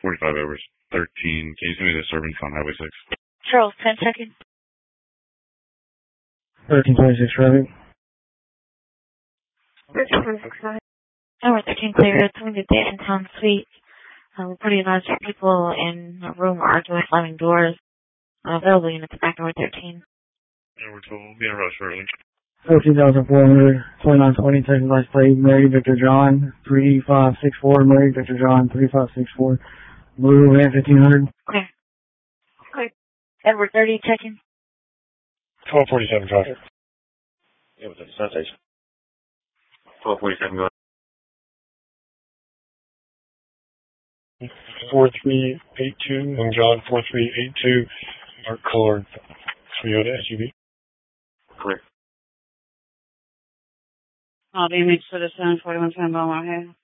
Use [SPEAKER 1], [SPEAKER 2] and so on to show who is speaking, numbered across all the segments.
[SPEAKER 1] 45 hours 13. Can you send me the disturbance on Highway 6?
[SPEAKER 2] Charles 10 checking.
[SPEAKER 3] 1326 traffic.
[SPEAKER 2] 1326 Tower 13 clear. It's going to Dayton Town Suite. We're pretty advised for people in a room arguing, slamming doors. Available units back over 13.
[SPEAKER 1] Yeah, we're told we'll be in a rush shortly.
[SPEAKER 3] 14,400, 2920, Texas License Plate, Mary Victor John, 3564, Mary Victor John, 3564, Blue Van 1500.
[SPEAKER 2] Clear. Clear. Edward 30 checking.
[SPEAKER 4] 1247 traffic.
[SPEAKER 1] Yeah, what's that? Sunset. 1247 going.
[SPEAKER 4] 4382 and John 4382 are colored Toyota SUV.
[SPEAKER 1] Clear.
[SPEAKER 5] Damage to the Sun 4110 Belmont Hill.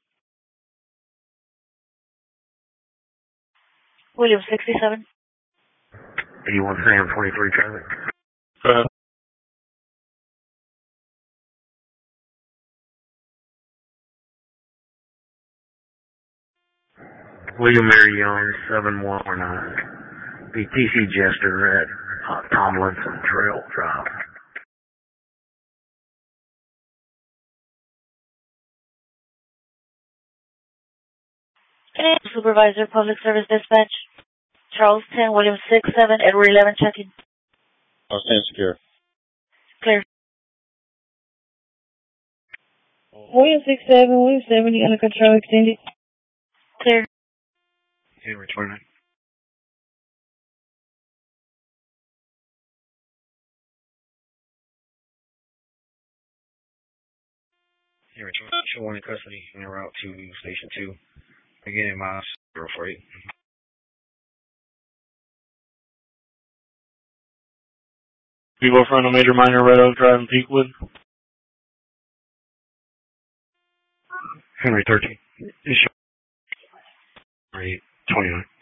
[SPEAKER 2] William 67.
[SPEAKER 1] 81 Sam 23 traffic. William Mary Young 7149. BTC Jester at Tomlinson Trail Drive.
[SPEAKER 2] Supervisor, Public Service Dispatch. Charles 10, William 67, Edward 11 checking.
[SPEAKER 4] Stand secure.
[SPEAKER 2] Clear.
[SPEAKER 5] William 67, William 70, under control extended.
[SPEAKER 2] Clear.
[SPEAKER 1] Henry 29. Henry 21 in custody en route to Station 2. Beginning miles 048.
[SPEAKER 4] Vivo Frontal Major Minor Red Oak Drive in Peakwood.
[SPEAKER 1] Henry 13. 29.